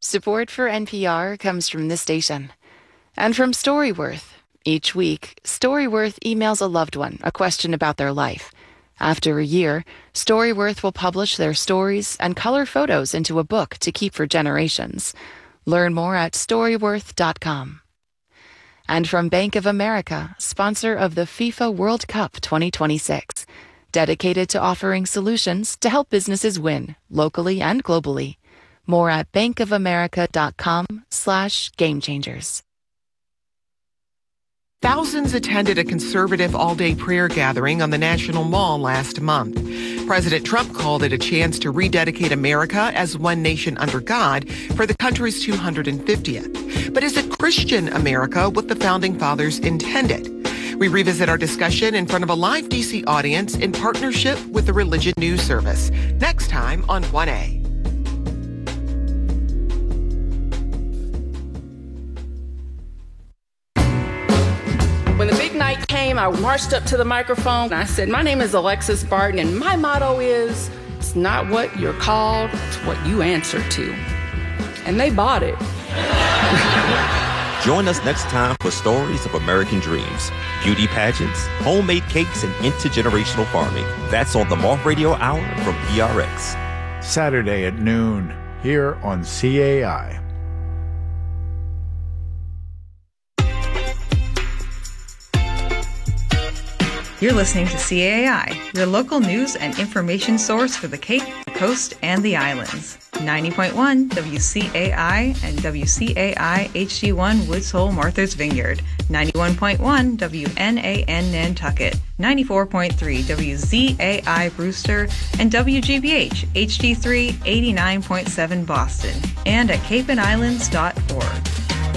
Support for NPR comes from this station and from Storyworth. Each week, Storyworth emails a loved one a question about their life. After a year, Storyworth will publish their stories and color photos into a book to keep for generations. Learn more at Storyworth.com. And from Bank of America, sponsor of the FIFA World Cup 2026, dedicated to offering solutions to help businesses win, locally and globally. More at bankofamerica.com/gamechangers. Thousands attended a conservative all-day prayer gathering on the National Mall last month. President Trump called it a chance to rededicate America as one nation under God for the country's 250th. But is it Christian America what the Founding Fathers intended? We revisit our discussion in front of a live D.C. audience in partnership with the Religion News Service. Next time on 1A. When the big night came, I marched up to the microphone and I said, my name is Alexis Barton, and my motto is, it's not what you're called, it's what you answer to. And they bought it. Join us next time for stories of American dreams, beauty pageants, homemade cakes, and intergenerational farming. That's on the Moth Radio Hour from PRX. Saturday at noon, here on CAI. You're listening to CAI, your local news and information source for the Cape, the Coast, and the Islands. 90.1 WCAI and WCAI HD1 Woods Hole Martha's Vineyard. 91.1 WNAN Nantucket. 94.3 WZAI Brewster and WGBH HD3 89.7 Boston. And at capeandislands.org.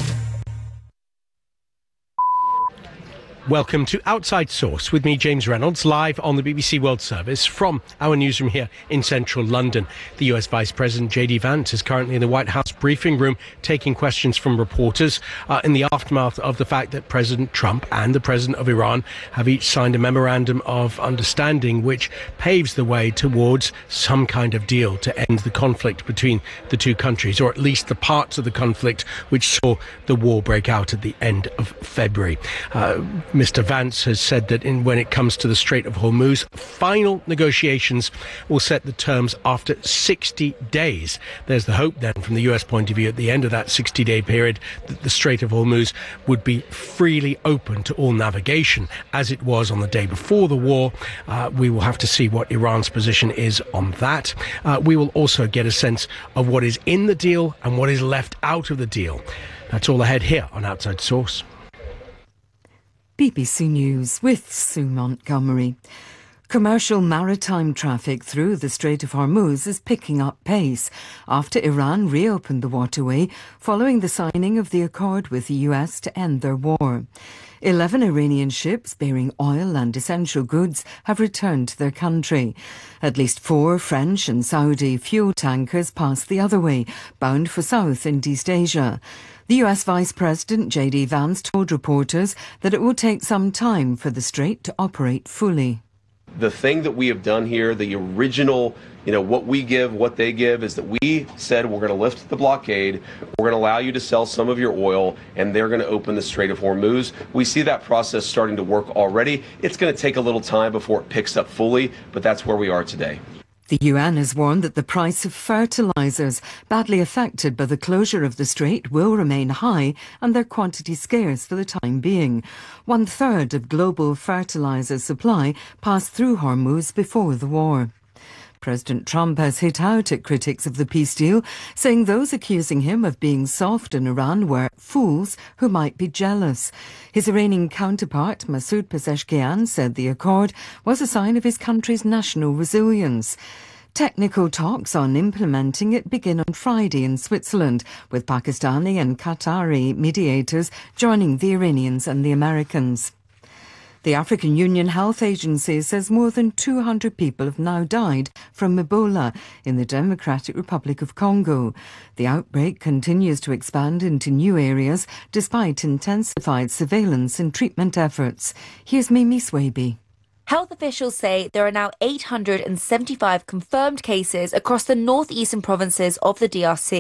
Welcome to Outside Source with me, James Reynolds, live on the BBC World Service from our newsroom here in central London. The US Vice President J.D. Vance is currently in the White House briefing room taking questions from reporters in the aftermath of the fact that President Trump and the President of Iran have each signed a memorandum of understanding which paves the way towards some kind of deal to end the conflict between the two countries, or at least the parts of the conflict which saw the war break out at the end of February. Mr. Vance has said that when it comes to the Strait of Hormuz, final negotiations will set the terms after 60 days. There's the hope then, from the US point of view, at the end of that 60-day period, that the Strait of Hormuz would be freely open to all navigation, as it was on the day before the war. We will have to see what Iran's position is on that. We will also get a sense of what is in the deal and what is left out of the deal. That's all ahead here on Outside Source. BBC News with Sue Montgomery. Commercial maritime traffic through the Strait of Hormuz is picking up pace after Iran reopened the waterway following the signing of the accord with the US to end their war. 11 Iranian ships bearing oil and essential goods have returned to their country. At least 4 French and Saudi fuel tankers passed the other way, bound for South and East Asia. The US Vice President J.D. Vance told reporters that it will take some time for the strait to operate fully. The thing that we have done here, the original, what we give, what they give, is that we said we're going to lift the blockade, we're going to allow you to sell some of your oil, and they're going to open the Strait of Hormuz. We see that process starting to work already. It's going to take a little time before it picks up fully, but that's where we are today. The UN has warned that the price of fertilisers badly affected by the closure of the strait will remain high and their quantity scarce for the time being. 1/3 of global fertiliser supply passed through Hormuz before the war. President Trump has hit out at critics of the peace deal, saying those accusing him of being soft in Iran were fools who might be jealous. His Iranian counterpart, Masoud Pezeshkian, said the accord was a sign of his country's national resilience. Technical talks on implementing it begin on Friday in Switzerland, with Pakistani and Qatari mediators joining the Iranians and the Americans. The African Union Health Agency says more than 200 people have now died from Ebola in the Democratic Republic of Congo. The outbreak continues to expand into new areas despite intensified surveillance and treatment efforts. Here's Mimi Swaby. Health officials say there are now 875 confirmed cases across the northeastern provinces of the DRC.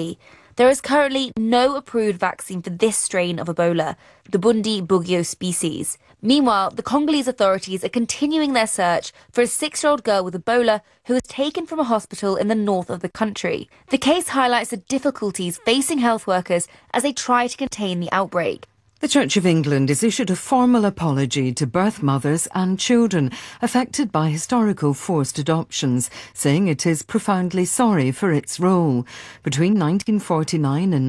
There is currently no approved vaccine for this strain of Ebola, the Bundibugyo species. Meanwhile, the Congolese authorities are continuing their search for a 6-year-old girl with Ebola who was taken from a hospital in the north of the country. The case highlights the difficulties facing health workers as they try to contain the outbreak. The Church of England has issued a formal apology to birth mothers and children affected by historical forced adoptions, saying it is profoundly sorry for its role. Between 1949 and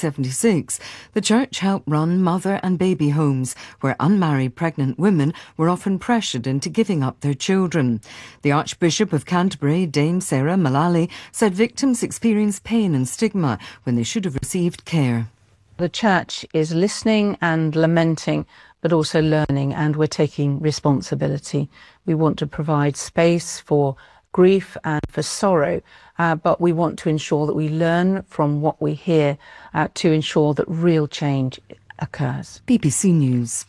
1976, the Church helped run mother and baby homes where unmarried pregnant women were often pressured into giving up their children. The Archbishop of Canterbury, Dame Sarah Mullally, said victims experience pain and stigma when they should have received care. The Church is listening and lamenting, but also learning, and we're taking responsibility. We want to provide space for grief and for sorrow, but we want to ensure that we learn from what we hear to ensure that real change occurs. BBC News.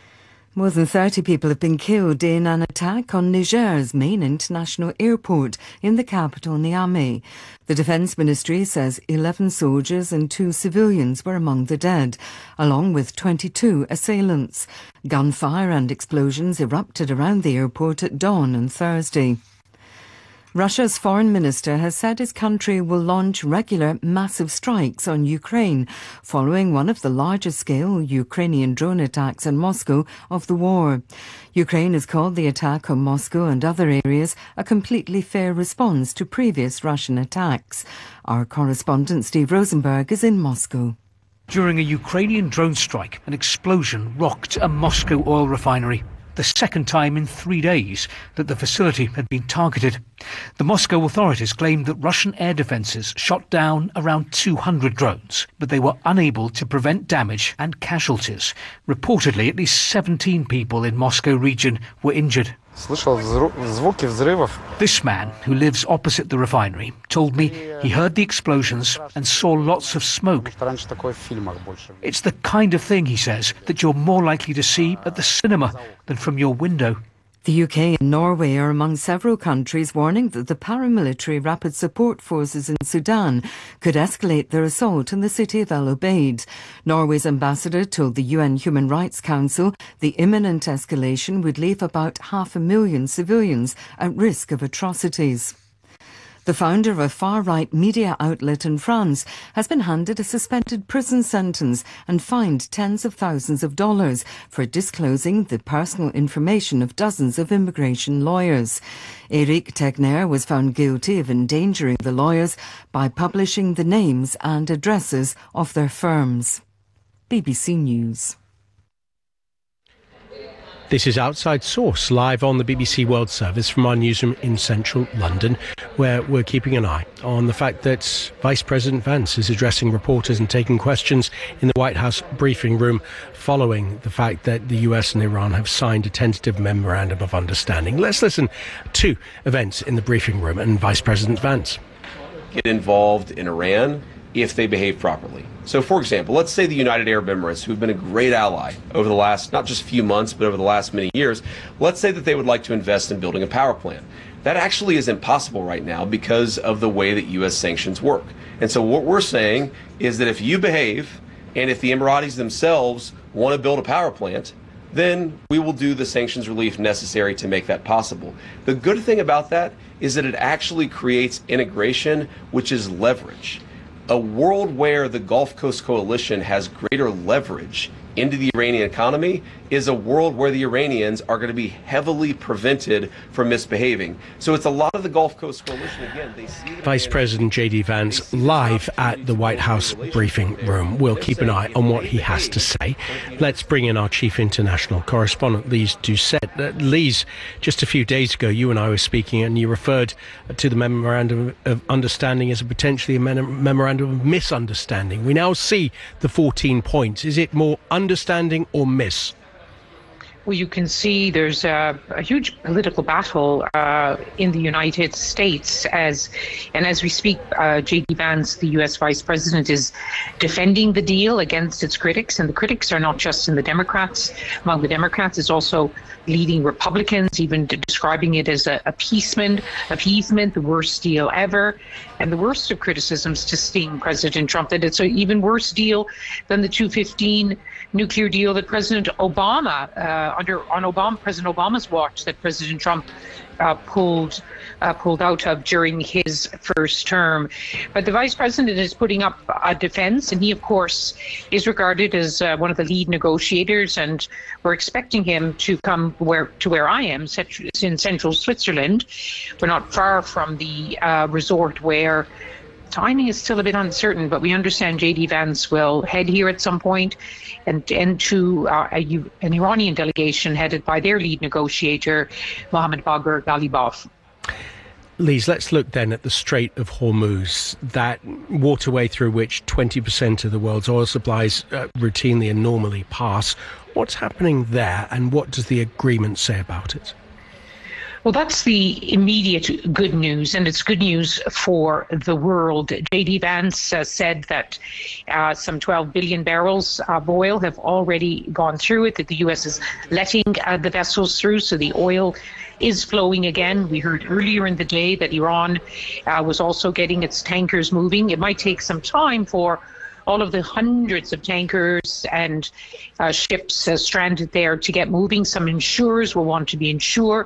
More than 30 people have been killed in an attack on Niger's main international airport in the capital, Niamey. The Defence Ministry says 11 soldiers and 2 civilians were among the dead, along with 22 assailants. Gunfire and explosions erupted around the airport at dawn on Thursday. Russia's foreign minister has said his country will launch regular massive strikes on Ukraine, following one of the largest-scale Ukrainian drone attacks on Moscow of the war. Ukraine has called the attack on Moscow and other areas a completely fair response to previous Russian attacks. Our correspondent Steve Rosenberg is in Moscow. During a Ukrainian drone strike, an explosion rocked a Moscow oil refinery. The second time in 3 days that the facility had been targeted. The Moscow authorities claimed that Russian air defences shot down around 200 drones, but they were unable to prevent damage and casualties. Reportedly, at least 17 people in Moscow region were injured. This man, who lives opposite the refinery, told me he heard the explosions and saw lots of smoke. It's the kind of thing, he says, that you're more likely to see at the cinema than from your window. The UK and Norway are among several countries warning that the paramilitary Rapid Support Forces in Sudan could escalate their assault on the city of El Obeid. Norway's ambassador told the UN Human Rights Council the imminent escalation would leave about 500,000 civilians at risk of atrocities. The founder of a far-right media outlet in France has been handed a suspended prison sentence and fined tens of thousands of dollars for disclosing the personal information of dozens of immigration lawyers. Eric Tegner was found guilty of endangering the lawyers by publishing the names and addresses of their firms. BBC News. This is Outside Source, live on the BBC World Service from our newsroom in central London, where we're keeping an eye on the fact that Vice President Vance is addressing reporters and taking questions in the White House briefing room following the fact that the US and Iran have signed a tentative memorandum of understanding. Let's listen to events in the briefing room and Vice President Vance. Get involved in Iran if they behave properly. So, for example, let's say the United Arab Emirates, who've been a great ally over the last, not just few months, but over the last many years, let's say that they would like to invest in building a power plant. That actually is impossible right now because of the way that U.S. sanctions work. And so what we're saying is that if you behave, and if the Emiratis themselves want to build a power plant, then we will do the sanctions relief necessary to make that possible. The good thing about that is that it actually creates integration, which is leverage. A world where the Gulf Coast Coalition has greater leverage into the Iranian economy is a world where the Iranians are going to be heavily prevented from misbehaving. So it's a lot of the Gulf Coast Coalition, again, they see... Vice President J.D. Vance live at the White House briefing room. We'll keep an eye on what he has to say. Let's bring in our chief international correspondent, Lise Doucette. Lise, just a few days ago, you and I were speaking and you referred to the Memorandum of Understanding as a potentially a memorandum of misunderstanding. We now see the 14 points. Is it more understanding or miss? Well, you can see there's a huge political battle in the United States as we speak. J.D. Vance, the U.S. Vice President, is defending the deal against its critics, and the critics are not just in the Democrats. Among the Democrats, it's also leading Republicans, even describing it as appeasement, the worst deal ever, and the worst of criticisms to sting President Trump, that it's an even worse deal than the 2015 nuclear deal that President Obama, President Obama's watch, that President Trump pulled out of during his first term. But the Vice President is putting up a defense, and he, of course, is regarded as one of the lead negotiators, and we're expecting him to come to where I am, in central Switzerland. We're not far from the resort where timing is still a bit uncertain, but we understand J.D. Vance will head here at some point and to an Iranian delegation headed by their lead negotiator, Mohammad Bagher Ghalibaf. Lise, let's look then at the Strait of Hormuz, that waterway through which 20% of the world's oil supplies routinely and normally pass. What's happening there, and what does the agreement say about it? Well, that's the immediate good news, and it's good news for the world. J.D. Vance said that some 12 billion barrels of oil have already gone through it, that the U.S. is letting the vessels through, so the oil is flowing again. We heard earlier in the day that Iran was also getting its tankers moving. It might take some time for all of the hundreds of tankers and ships stranded there to get moving. Some insurers will want to be sure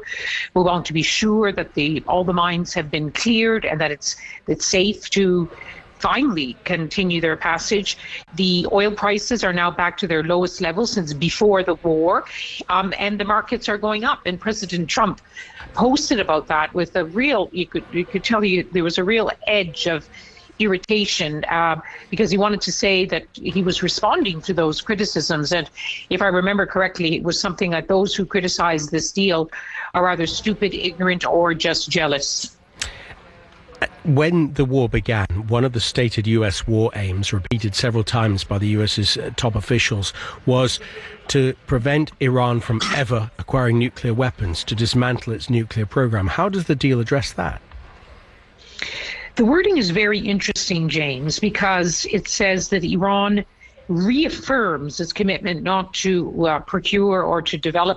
that all the mines have been cleared and that it's safe to finally continue their passage. The oil prices are now back to their lowest level since before the war, and the markets are going up. And President Trump posted about that with a real, you could tell there was a real edge of irritation because he wanted to say that he was responding to those criticisms. And if I remember correctly, it was something like those who criticize this deal are either stupid, ignorant, or just jealous. When the war began, one of the stated US war aims, repeated several times by the US's top officials, was to prevent Iran from ever acquiring nuclear weapons, to dismantle its nuclear program. How does the deal address that? The wording is very interesting, James, because it says that Iran reaffirms its commitment not to procure or to develop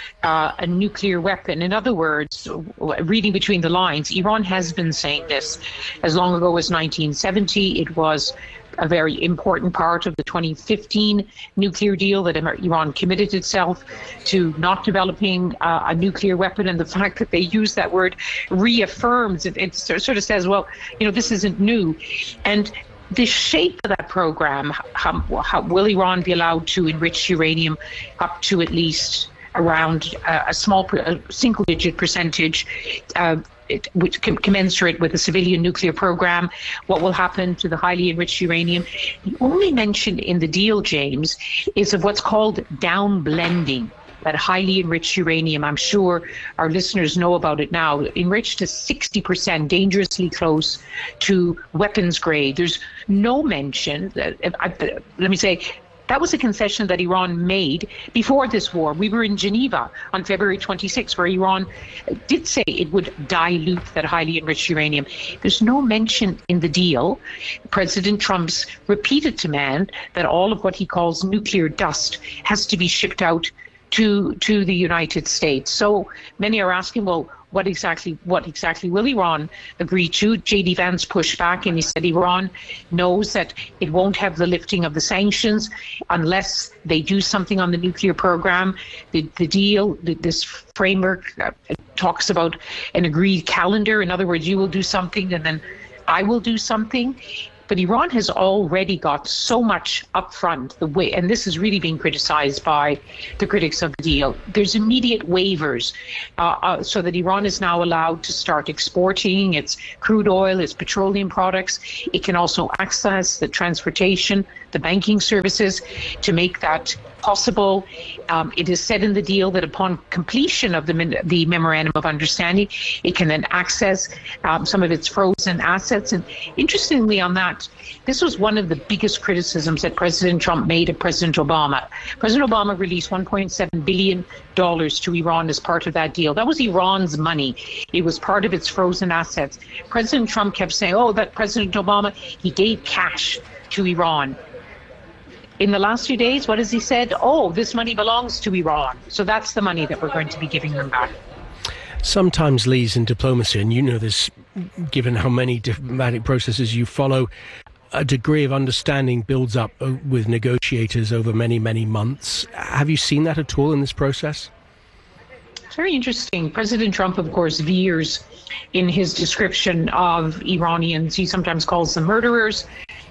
a nuclear weapon. In other words, reading between the lines, Iran has been saying this as long ago as 1970. It was a very important part of the 2015 nuclear deal that Iran committed itself to not developing a nuclear weapon. And the fact that they use that word reaffirms, it sort of says, well, this isn't new. And the shape of that program, how will Iran be allowed to enrich uranium up to at least around a single-digit percentage, which commensurate with the civilian nuclear program? What will happen to the highly enriched uranium? The only mention in the deal, James, is of what's called down-blending. That highly enriched uranium, I'm sure our listeners know about it now, enriched to 60%, dangerously close to weapons grade. There's no mention, let me say, that was a concession that Iran made before this war. We were in Geneva on February 26, where Iran did say it would dilute that highly enriched uranium. There's no mention in the deal. President Trump's repeated demand that all of what he calls nuclear dust has to be shipped out to the United States. So many are asking, well, what exactly will Iran agree to? J.D. Vance pushed back and he said Iran knows that it won't have the lifting of the sanctions unless they do something on the nuclear program. The deal, this framework talks about an agreed calendar. In other words, you will do something and then I will do something. But Iran has already got so much upfront, and this is really being criticized by the critics of the deal. There's immediate waivers so that Iran is now allowed to start exporting its crude oil, its petroleum products. It can also access the transportation, the banking services to make that possible. It is said in the deal that upon completion of the memorandum of understanding, it can then access some of its frozen assets. And interestingly on that, this was one of the biggest criticisms that President Trump made of President Obama. President Obama released $1.7 billion to Iran as part of that deal. That was Iran's money. It was part of its frozen assets. President Trump kept saying, that President Obama, he gave cash to Iran. In the last few days, what has he said? This money belongs to Iran. So that's the money that we're going to be giving them back. Sometimes, Lise, in diplomacy, and you know this, given how many diplomatic processes you follow, a degree of understanding builds up with negotiators over many, many months. Have you seen that at all in this process? It's very interesting. President Trump, of course, veers in his description of Iranians. He sometimes calls them murderers,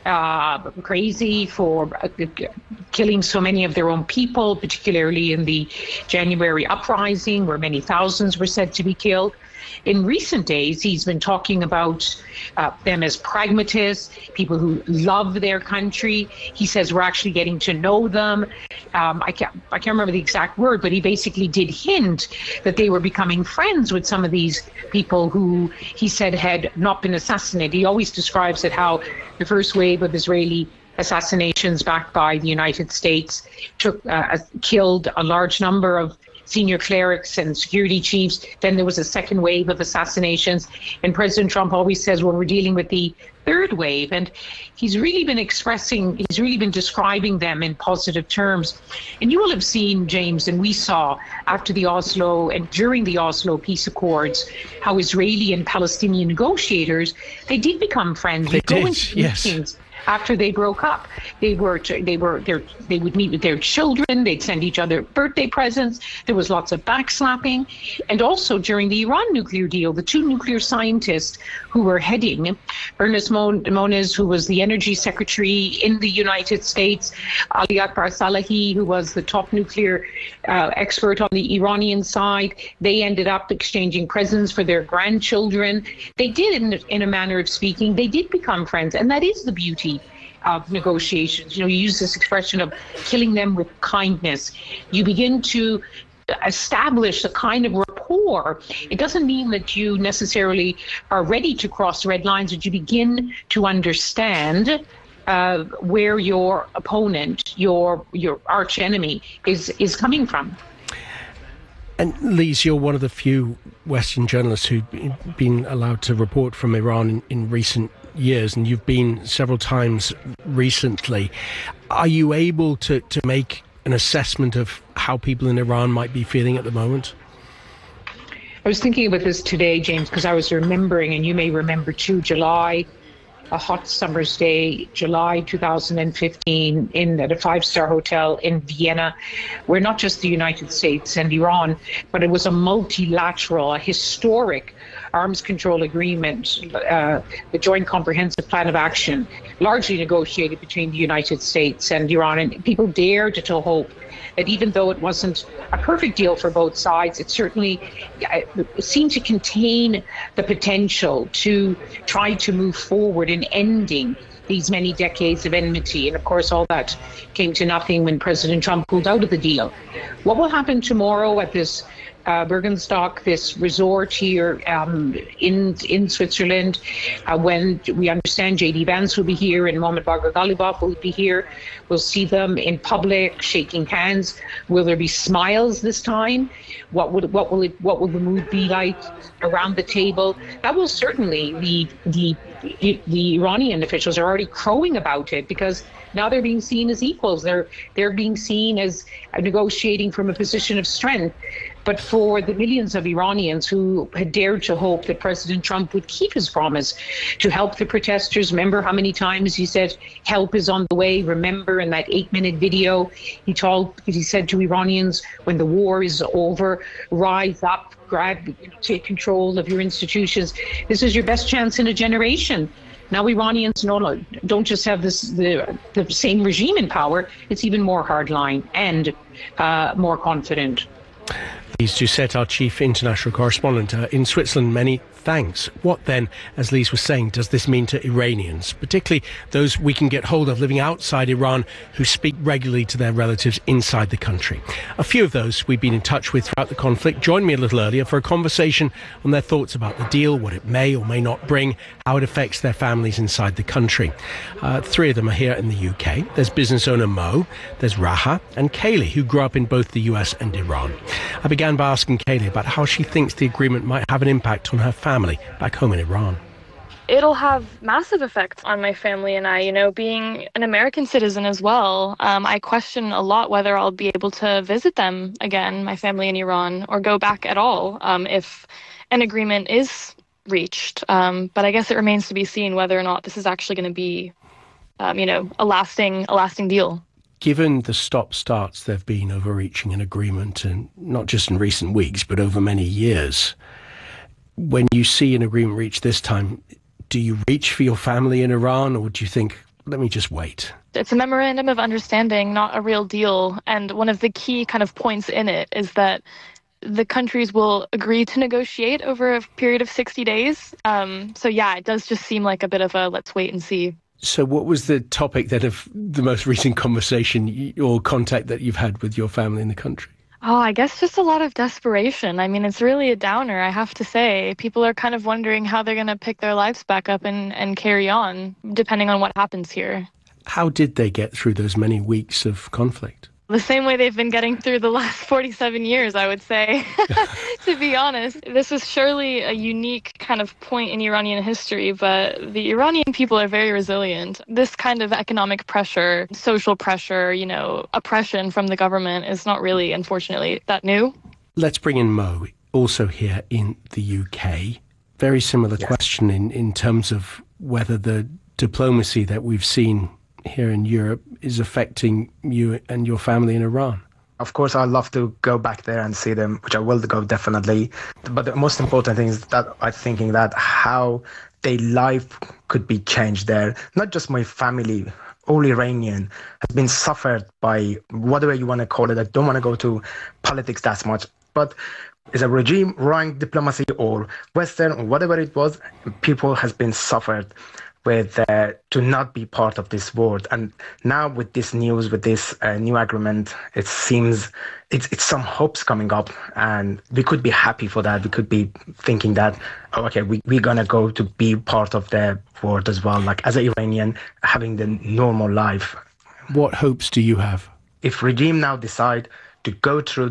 crazy for killing so many of their own people, particularly in the January uprising, where many thousands were said to be killed. In recent days, he's been talking about them as pragmatists, people who love their country. He says we're actually getting to know them. I can't remember the exact word, but he basically did hint that they were becoming friends with some of these people who he said had not been assassinated. He always describes it how the first wave of Israeli assassinations backed by the United States killed a large number of senior clerics and security chiefs. Then there was a second wave of assassinations. And President Trump always says, well, we're dealing with the third wave. And he's really been describing them in positive terms. And you will have seen, James, and we saw after the Oslo and during the Oslo peace accords, how Israeli and Palestinian negotiators, they did become friends. They did, yes. Meetings. After they broke up, they would meet with their children. They'd send each other birthday presents. There was lots of backslapping, and also during the Iran nuclear deal, the two nuclear scientists who were heading, Ernest Moniz, who was the energy secretary in the United States, Ali Akbar Salehi, who was the top nuclear expert on the Iranian side. They ended up exchanging presents for their grandchildren. They did, in a manner of speaking, they did become friends, and that is the beauty of negotiations. You use this expression of killing them with kindness. You begin to establish a kind of rapport. It doesn't mean that you necessarily are ready to cross red lines, but you begin to understand where your opponent, your arch enemy, is coming from. And Lise, you're one of the few Western journalists who've been allowed to report from Iran in recent years, and you've been several times recently. Are you able to make an assessment of how people in Iran might be feeling at the moment? I was thinking about this today, James, because I was remembering, and you may remember too, July, a hot summer's day, July 2015, at a five-star hotel in Vienna, where not just the United States and Iran, but it was a multilateral, a historic arms control agreement, the Joint Comprehensive Plan of Action, largely negotiated between the United States and Iran. And people dared to hope that even though it wasn't a perfect deal for both sides, it certainly seemed to contain the potential to try to move forward in ending these many decades of enmity. And of course, all that came to nothing when President Trump pulled out of the deal. What will happen tomorrow at this Bergenstock, this resort here in Switzerland, when we understand J.D. Vance will be here and Mohamed Bagher-Ghalibaf will be here. We'll see them in public, shaking hands. Will there be smiles this time? What will the mood be like around the table? That will certainly, the Iranian officials are already crowing about it, because now they're being seen as equals. They're being seen as negotiating from a position of strength. But for the millions of Iranians who had dared to hope that President Trump would keep his promise to help the protesters, remember how many times he said help is on the way? Remember in that 8-minute video, he said to Iranians, when the war is over, rise up, take control of your institutions. This is your best chance in a generation. Now Iranians don't just have the same regime in power, it's even more hardline and more confident. Lise Doucette, our chief international correspondent in Switzerland. Many thanks. What then, as Lise was saying, does this mean to Iranians, particularly those we can get hold of living outside Iran who speak regularly to their relatives inside the country? A few of those we've been in touch with throughout the conflict joined me a little earlier for a conversation on their thoughts about the deal, what it may or may not bring, how it affects their families inside the country. Three of them are here in the UK. There's business owner Mo, there's Raha, and Kaylee, who grew up in both the US and Iran. I began by asking Kaylee about how she thinks the agreement might have an impact on her family back home in Iran. It'll have massive effects on my family and I, being an American citizen as well. I question a lot whether I'll be able to visit them again, my family in Iran, or go back at all if an agreement is reached. But I guess it remains to be seen whether or not this is actually going to be, a lasting deal. Given the stop-starts there have been over reaching an agreement, and not just in recent weeks, but over many years, when you see an agreement reached this time, do you reach for your family in Iran, or do you think, let me just wait? It's a memorandum of understanding, not a real deal. And one of the key kind of points in it is that the countries will agree to negotiate over a period of 60 days. So yeah, it does just seem like a bit of a let's wait and see. So what was the topic then of the most recent conversation or contact that you've had with your family in the country? Oh, I guess just a lot of desperation. I mean, it's really a downer, I have to say. People are kind of wondering how they're going to pick their lives back up and carry on, depending on what happens here. How did they get through those many weeks of conflict? The same way they've been getting through the last 47 years, I would say, to be honest. This was surely a unique kind of point in Iranian history, but the Iranian people are very resilient. This kind of economic pressure, social pressure, oppression from the government is not really, unfortunately, that new. Let's bring in Mo, also here in the UK. Very similar question in terms of whether the diplomacy that we've seen here in Europe is affecting you and your family in Iran. Of course, I'd love to go back there and see them, which I will go definitely. But the most important thing is that I'm thinking that how their life could be changed there. Not just my family, all Iranian has been suffered by whatever you want to call it. I don't want to go to politics that much, but is a regime, wrong diplomacy or Western or whatever it was, people has been suffered with to not be part of this world. And now with this news, with this new agreement, it seems it's some hopes coming up, and we could be happy for that. We could be thinking that, we're going to go to be part of the world as well, like as an Iranian, having the normal life. What hopes do you have? If regime now decide to go through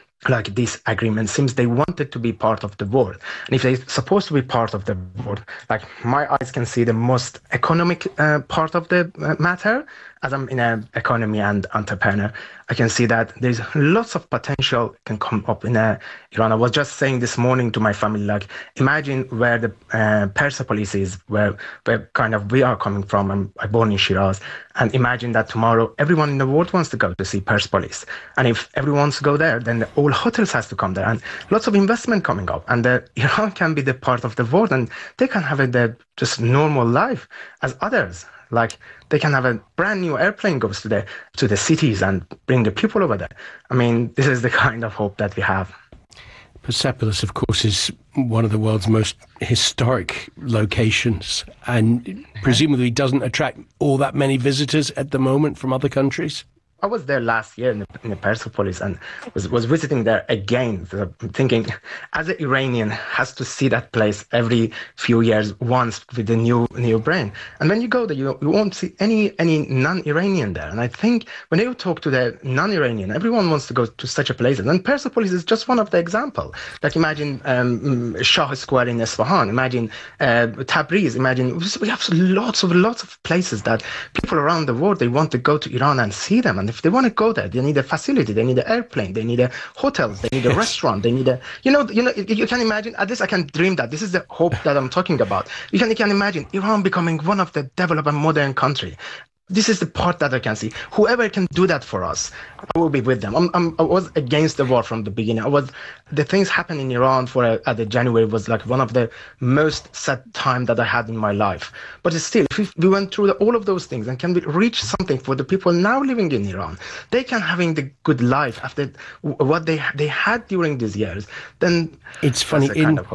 this agreement, seems they wanted to be part of the world. And if they're supposed to be part of the world, like my eyes can see the most economic part of the matter, as I'm in an economy and entrepreneur, I can see that there's lots of potential can come up in Iran. I was just saying this morning to my family, like, imagine where the Persepolis is, where kind of we are coming from. I'm born in Shiraz. And imagine that tomorrow everyone in the world wants to go to see Persepolis. And if everyone wants to go there, then all hotels has to come there and lots of investment coming up. And Iran can be the part of the world and they can have a just normal life as others. Like they can have a brand new airplane goes to the cities and bring the people over there. I mean, this is the kind of hope that we have. Persepolis, of course, is one of the world's most historic locations and presumably doesn't attract all that many visitors at the moment from other countries. I was there last year in the Persepolis and was visiting there again, thinking as an Iranian has to see that place every few years once with a new brain. And when you go there, you won't see any non-Iranian there. And I think when you talk to the non-Iranian, everyone wants to go to such a place. And Persepolis is just one of the example. Like imagine Shah Square in Isfahan, imagine Tabriz, imagine we have lots of places that people around the world, they want to go to Iran and see them. And if they want to go there, they need a facility, they need an airplane, they need a hotels, they need a restaurant, they need a, you can imagine, at least I can dream that. This is the hope that I'm talking about. You can imagine Iran becoming one of the developed and modern country. This is the part that I can see. Whoever can do that for us, I will be with them. I was against the war from the beginning. The things happening in Iran at the January was like one of the most sad time that I had in my life. But still, if we went through all of those things and can we reach something for the people now living in Iran, they can having the good life after what they had during these years. Then it's funny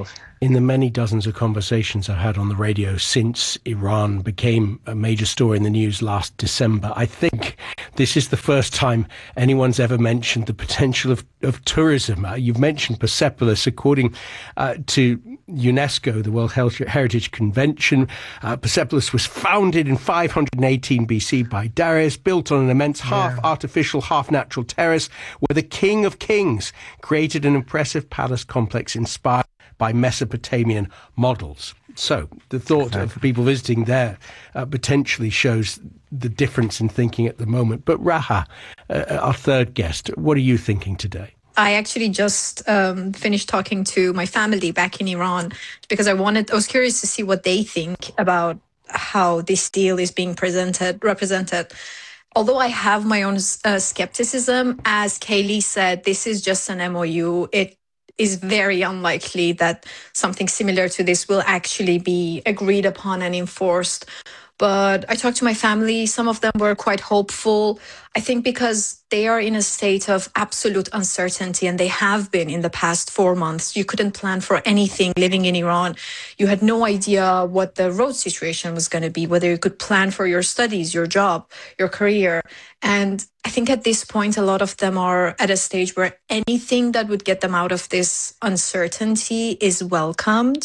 In the many dozens of conversations I've had on the radio since Iran became a major story in the news last December, I think this is the first time anyone's ever mentioned the potential of tourism. You've mentioned Persepolis. According to UNESCO, the World Heritage Convention, Persepolis was founded in 518 BC by Darius, built on an immense half-artificial, half-natural terrace where the King of Kings created an impressive palace complex inspired by Mesopotamian models. So the thought of people visiting there potentially shows the difference in thinking at the moment. But Raha, our third guest, what are you thinking today? I actually just finished talking to my family back in Iran because I was curious to see what they think about how this deal is being represented. Although I have my own skepticism, as Kaylee said, this is just an MOU. It is very unlikely that something similar to this will actually be agreed upon and enforced. But I talked to my family. Some of them were quite hopeful. I think because they are in a state of absolute uncertainty, and they have been in the past 4 months. You couldn't plan for anything living in Iran. You had no idea what the road situation was going to be, whether you could plan for your studies, your job, your career. And I think at this point, a lot of them are at a stage where anything that would get them out of this uncertainty is welcomed.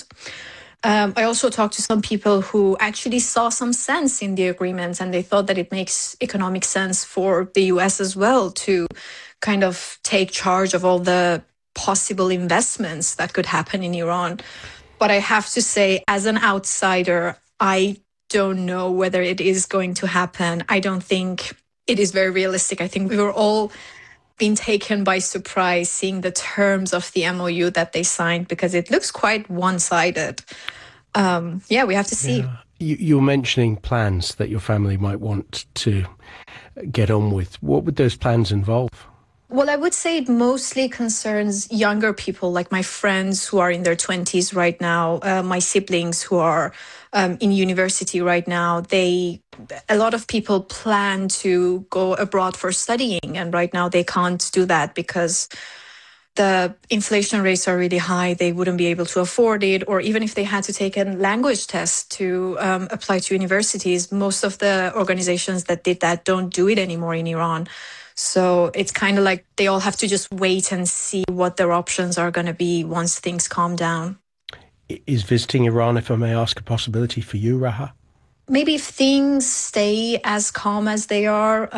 I also talked to some people who actually saw some sense in the agreement, and they thought that it makes economic sense for the US as well to kind of take charge of all the possible investments that could happen in Iran. But I have to say, as an outsider, I don't know whether it is going to happen. I don't think it is very realistic. I think we were all been taken by surprise seeing the terms of the MOU that they signed, because it looks quite one-sided. We have to see. Yeah. You're mentioning plans that your family might want to get on with. What would those plans involve? Well, I would say it mostly concerns younger people, like my friends who are in their 20s right now, my siblings who are in university right now. A lot of people plan to go abroad for studying, and right now they can't do that because the inflation rates are really high. They wouldn't be able to afford it, or even if they had to take a language test to apply to universities, most of the organizations that did that don't do it anymore in Iran. So it's kind of like they all have to just wait and see what their options are going to be once things calm down. Is visiting Iran, if I may ask, a possibility for you, Raha? Maybe if things stay as calm as they are,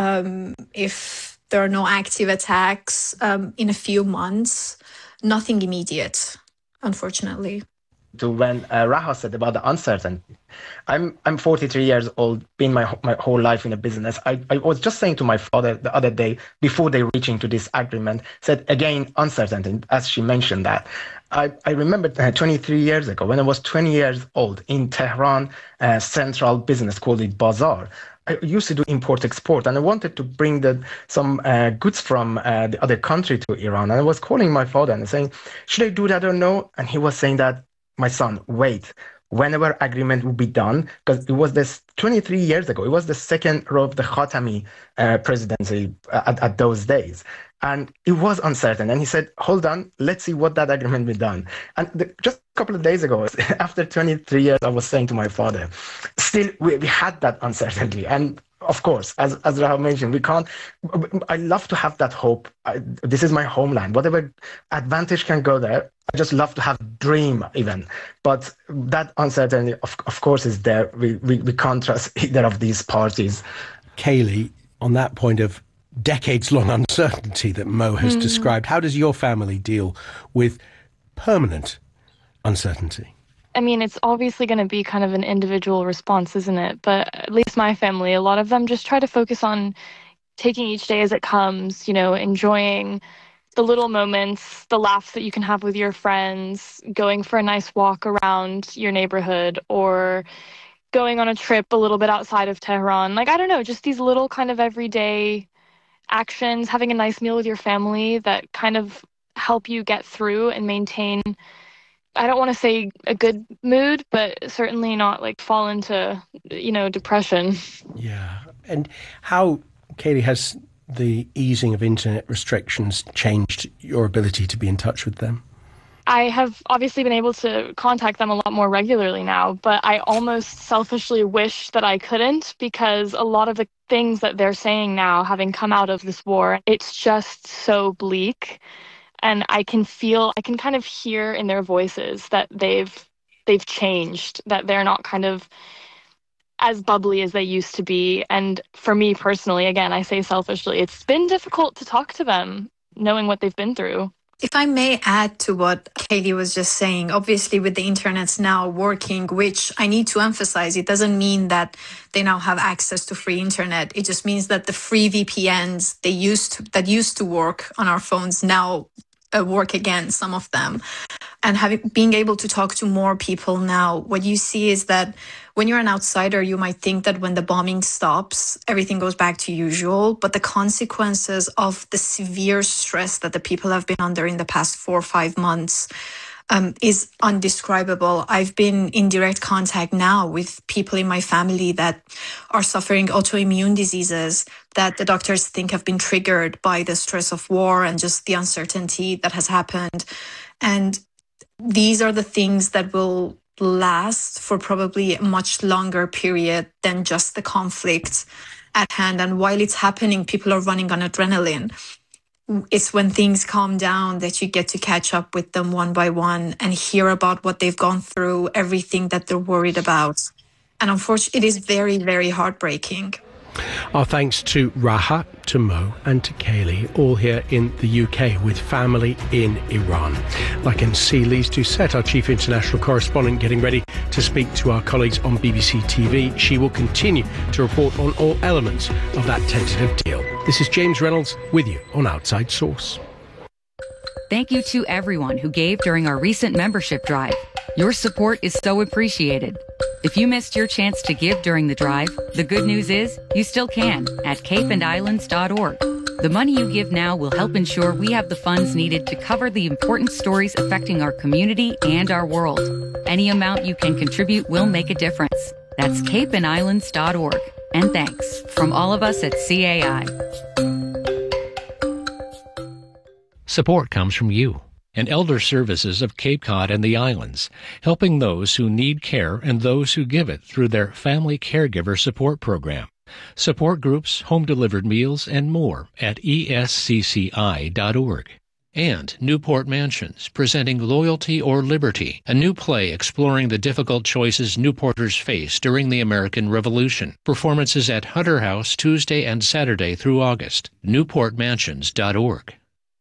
if there are no active attacks in a few months, nothing immediate, unfortunately. To when Raha said about the uncertainty, I'm 43 years old, been my whole life in a business. I was just saying to my father the other day, before they reaching to this agreement, said again, uncertainty, as she mentioned that. I remember 23 years ago, when I was 20 years old, in Tehran, central business called it Bazaar. I used to do import-export, and I wanted to bring some goods from the other country to Iran. And I was calling my father and saying, should I do that or no? And he was saying that, my son, wait, whenever agreement will be done, because it was this 23 years ago, it was the second of the Khatami presidency at those days. And it was uncertain. And he said, hold on, let's see what that agreement will be done. And just a couple of days ago, after 23 years, I was saying to my father, still, we had that uncertainty. And of course, as Raha mentioned, we can't, I love to have that hope. This is my homeland. Whatever advantage can go there, I just love to have dream even. But that uncertainty, of course, is there. We can't trust either of these parties. Kaylee, on that point of decades-long uncertainty that Mo has described, how does your family deal with permanent uncertainty? I mean, it's obviously going to be kind of an individual response, isn't it? But at least my family, a lot of them just try to focus on taking each day as it comes, enjoying the little moments, the laughs that you can have with your friends, going for a nice walk around your neighborhood, or going on a trip a little bit outside of Tehran. I don't know, just these little kind of everyday actions, having a nice meal with your family that kind of help you get through and maintain, I don't want to say a good mood, but certainly not fall into, depression. Yeah. And how, Kaylee, has the easing of internet restrictions changed your ability to be in touch with them? I have obviously been able to contact them a lot more regularly now, but I almost selfishly wish that I couldn't, because a lot of the things that they're saying now, having come out of this war, it's just so bleak. And I can kind of hear in their voices that they've changed, that they're not kind of as bubbly as they used to be. And for me personally, again, I say selfishly, it's been difficult to talk to them, knowing what they've been through. If I may add to what Kaylee was just saying, obviously with the internet's now working, which I need to emphasize, it doesn't mean that they now have access to free internet. It just means that the free VPNs that used to work on our phones now work again, some of them. And being able to talk to more people now, what you see is that when you're an outsider, you might think that when the bombing stops, everything goes back to usual. But the consequences of the severe stress that the people have been under in the past 4 or 5 months is undescribable. I've been in direct contact now with people in my family that are suffering autoimmune diseases that the doctors think have been triggered by the stress of war and just the uncertainty that has happened. And these are the things that will last for probably a much longer period than just the conflict at hand. And while it's happening, people are running on adrenaline. It's when things calm down that you get to catch up with them one by one and hear about what they've gone through, everything that they're worried about. And unfortunately, it is very, very heartbreaking. Our thanks to Raha, to Mo and to Kaylee, all here in the UK with family in Iran. Like MC Lise Doucette, our chief international correspondent, getting ready to speak to our colleagues on BBC TV. She will continue to report on all elements of that tentative deal. This is James Reynolds with you on Outside Source. Thank you to everyone who gave during our recent membership drive. Your support is so appreciated. If you missed your chance to give during the drive, the good news is you still can at capeandislands.org. The money you give now will help ensure we have the funds needed to cover the important stories affecting our community and our world. Any amount you can contribute will make a difference. That's capeandislands.org. And thanks from all of us at CAI. Support comes from you and Elder Services of Cape Cod and the Islands, helping those who need care and those who give it through their Family Caregiver Support Program. Support groups, home-delivered meals, and more at escci.org. And Newport Mansions, presenting Loyalty or Liberty, a new play exploring the difficult choices Newporters face during the American Revolution. Performances at Hunter House Tuesday and Saturday through August. newportmansions.org.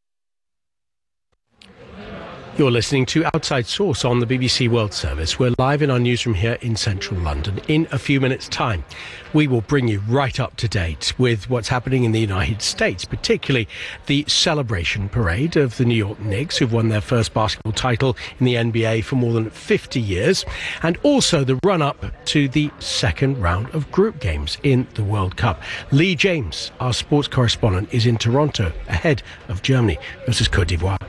You're listening to Outside Source on the BBC World Service. We're live in our newsroom here in central London. In a few minutes' time, we will bring you right up to date with what's happening in the United States, particularly the celebration parade of the New York Knicks, who've won their first basketball title in the NBA for more than 50 years, and also the run-up to the second round of group games in the World Cup. Lee James, our sports correspondent, is in Toronto ahead of Germany versus Côte d'Ivoire.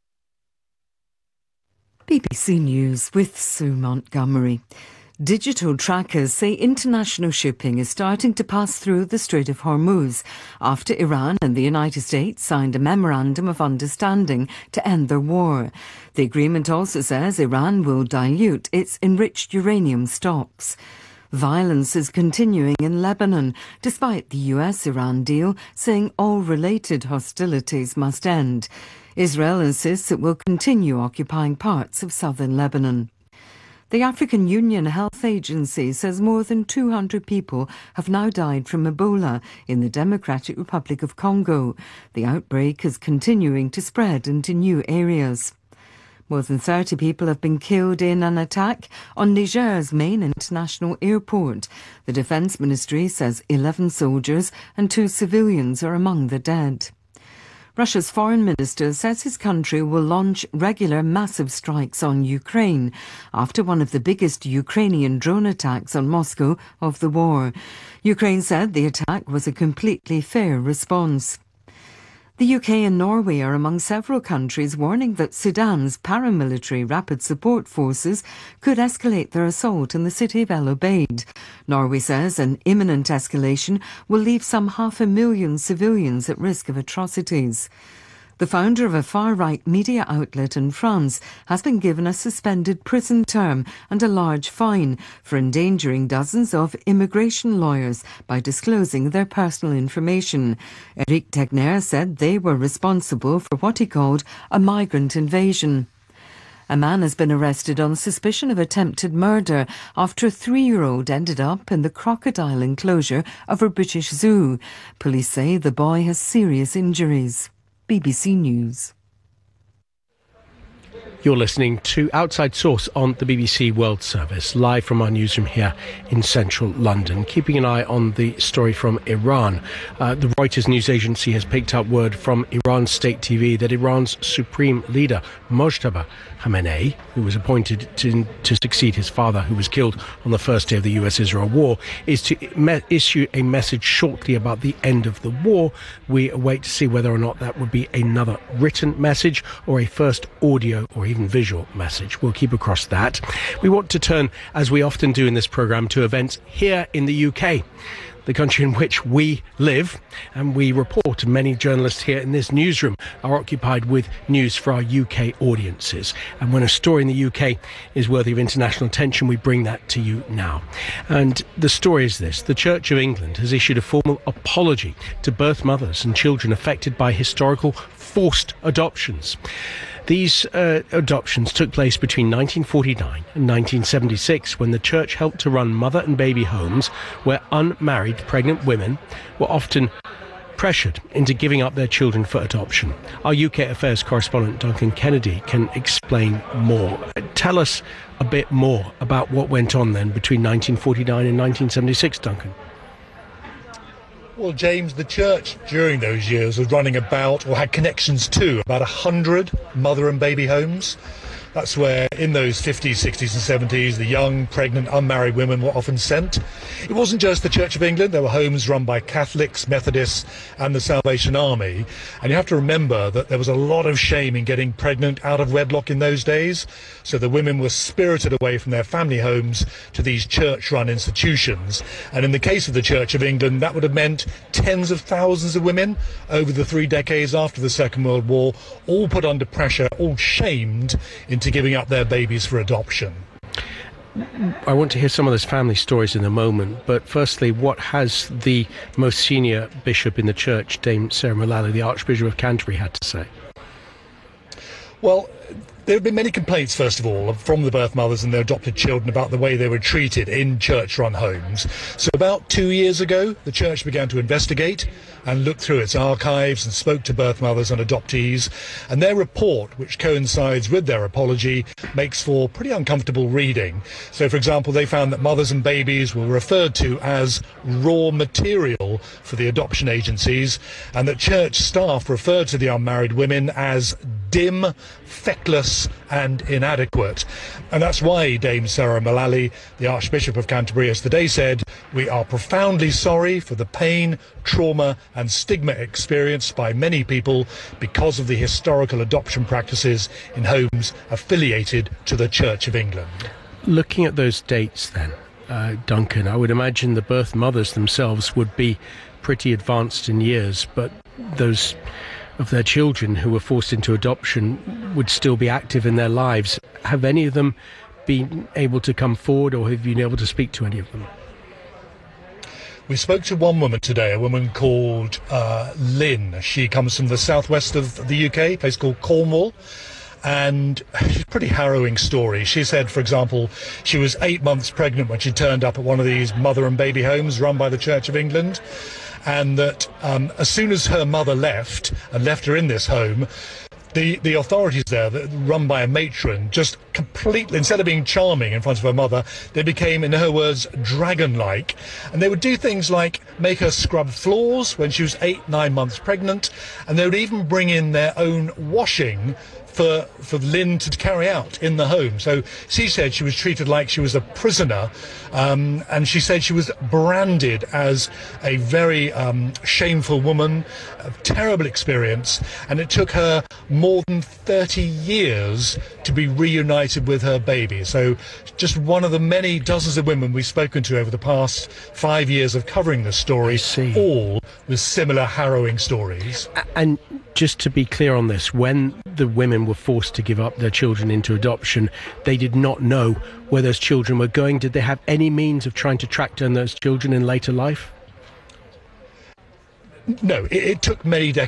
BBC News with Sue Montgomery. Digital trackers say international shipping is starting to pass through the Strait of Hormuz after Iran and the United States signed a memorandum of understanding to end their war. The agreement also says Iran will dilute its enriched uranium stocks. Violence is continuing in Lebanon, despite the US-Iran deal saying all related hostilities must end. Israel insists it will continue occupying parts of southern Lebanon. The African Union Health Agency says more than 200 people have now died from Ebola in the Democratic Republic of Congo. The outbreak is continuing to spread into new areas. More than 30 people have been killed in an attack on Niger's main international airport. The Defence Ministry says 11 soldiers and 2 civilians are among the dead. Russia's foreign minister says his country will launch regular massive strikes on Ukraine after one of the biggest Ukrainian drone attacks on Moscow of the war. Ukraine said the attack was a completely fair response. The UK and Norway are among several countries warning that Sudan's paramilitary rapid support forces could escalate their assault in the city of El Obeid. Norway says an imminent escalation will leave some 500,000 civilians at risk of atrocities. The founder of a far-right media outlet in France has been given a suspended prison term and a large fine for endangering dozens of immigration lawyers by disclosing their personal information. Eric Tegner said they were responsible for what he called a migrant invasion. A man has been arrested on suspicion of attempted murder after a 3-year-old ended up in the crocodile enclosure of a British zoo. Police say the boy has serious injuries. BBC News. You're listening to Outside Source on the BBC World Service, live from our newsroom here in central London. Keeping an eye on the story from Iran. The Reuters news agency has picked up word from Iran State TV that Iran's supreme leader, Mojtaba Khamenei, who was appointed to succeed his father, who was killed on the first day of the US-Israel war, is to issue a message shortly about the end of the war. We await to see whether or not that would be another written message or a first audio or even visual message. We'll keep across that. We want to turn, as we often do in this programme, to events here in the UK, the country in which we live, and we report. Many journalists here in this newsroom are occupied with news for our UK audiences. And when a story in the UK is worthy of international attention, we bring that to you now. And the story is this. The Church of England has issued a formal apology to birth mothers and children affected by historical forced adoptions. These adoptions took place between 1949 and 1976, when the church helped to run mother and baby homes where unmarried pregnant women were often pressured into giving up their children for adoption. Our UK Affairs correspondent Duncan Kennedy can explain more. Tell us a bit more about what went on then between 1949 and 1976, Duncan. Well, James, the church during those years was running about, or had connections to, about 100 mother and baby homes. That's where, in those 50s, 60s and 70s, the young, pregnant, unmarried women were often sent. It wasn't just the Church of England. There were homes run by Catholics, Methodists and the Salvation Army. And you have to remember that there was a lot of shame in getting pregnant out of wedlock in those days. So the women were spirited away from their family homes to these church-run institutions. And in the case of the Church of England, that would have meant tens of thousands of women over the 3 decades after the Second World War, all put under pressure, all shamed into giving up their babies for adoption. I want to hear some of those family stories in a moment, but firstly, what has the most senior bishop in the church, Dame Sarah Mullally, the Archbishop of Canterbury, had to say? Well, there have been many complaints, first of all, from the birth mothers and their adopted children about the way they were treated in church-run homes. So about 2 years ago, the church began to investigate and look through its archives and spoke to birth mothers and adoptees. And their report, which coincides with their apology, makes for pretty uncomfortable reading. So, for example, they found that mothers and babies were referred to as raw material for the adoption agencies, and that church staff referred to the unmarried women as dim, feckless and inadequate. And that's why Dame Sarah Mullally, the Archbishop of Canterbury, has today said, "We are profoundly sorry for the pain, trauma and stigma experienced by many people because of the historical adoption practices in homes affiliated to the Church of England." Looking at those dates then, Duncan, I would imagine the birth mothers themselves would be pretty advanced in years, but those of their children who were forced into adoption would still be active in their lives. Have any of them been able to come forward, or have you been able to speak to any of them? We spoke to one woman today, a woman called Lynn. She comes from the southwest of the UK, a place called Cornwall. And it's a pretty harrowing story. She said, for example, she was 8 months pregnant when she turned up at one of these mother and baby homes run by the Church of England. And that as soon as her mother left her in this home, the authorities there, run by a matron, just completely, instead of being charming in front of her mother, they became, in her words, dragon-like. And they would do things like make her scrub floors when she was 8-9 months pregnant, and they would even bring in their own washing for Lynn to carry out in the home. So she said she was treated like she was a prisoner, and she said she was branded as a very shameful woman, a terrible experience, and it took her more than 30 years to be reunited with her baby. So just one of the many dozens of women we've spoken to over the past 5 years of covering this story, all with similar harrowing stories. And just to be clear on this, when the women were forced to give up their children into adoption, they did not know where those children were going. Did they have any means of trying to track down those children in later life? No, it took many decades